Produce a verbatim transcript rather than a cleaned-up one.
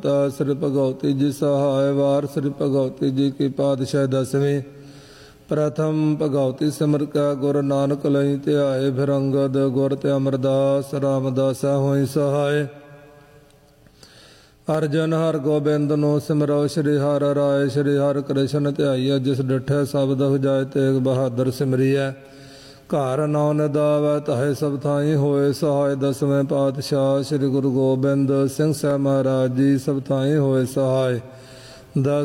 श्री भगवती जी सहाय वार श्री भगवती जी की पातशाह दसवीं। प्रथम भगवती सिमर कै गुर नानक लई ध्याए, फिर अंगद गुर ते अमरदास रामदास होई सहाय। अर्जन हर गोबिंद नो सिमरो, श्री हर राय श्री हर कृष्ण ध्याइया। जिस डिठे शब्द जाय तेग बहादुर सिमरिया। घर नौ निदावै तहे सब थाई होए सहाय। दसवें पातशाह श्री गुरु गोबिंद सिंह साहब महाराज जी सब थाई होए सहाय। दस